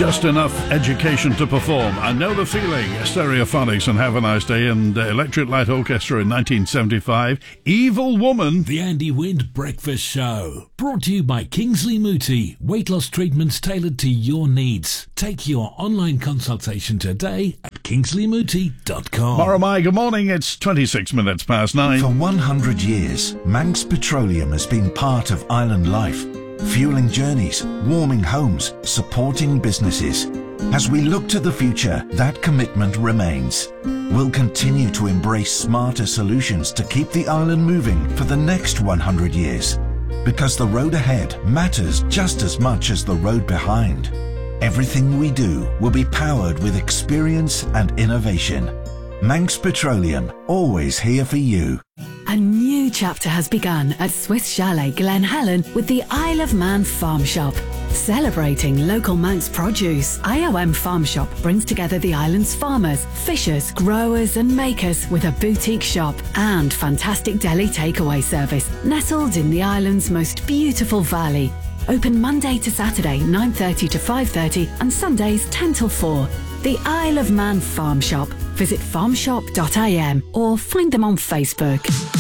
Just enough education to perform. I know the feeling. Stereophonics and Have a Nice Day, and Electric Light Orchestra in 1975. Evil Woman. The Andy Wind Breakfast Show. Brought to you by Kingsley Mooti. Weight loss treatments tailored to your needs. Take your online consultation today at kingsleymooti.com. Moramai, good morning. It's 26 minutes past 9. For 100 years, Manx Petroleum has been part of island life, fueling journeys, warming homes, supporting businesses. As we look to the future, that commitment remains. We'll continue to embrace smarter solutions to keep the island moving for the next 100 years. Because the road ahead matters just as much as the road behind. Everything we do will be powered with experience and innovation. Manx Petroleum, always here for you. A new chapter has begun at Swiss Chalet Glen Helen with the Isle of Man Farm Shop. Celebrating local Manx produce, IOM Farm Shop brings together the island's farmers, fishers, growers and makers with a boutique shop and fantastic deli takeaway service nestled in the island's most beautiful valley. Open Monday to Saturday 9:30 to 5:30 and Sundays 10 till 4. The Isle of Man Farm Shop. Visit farmshop.im or find them on Facebook.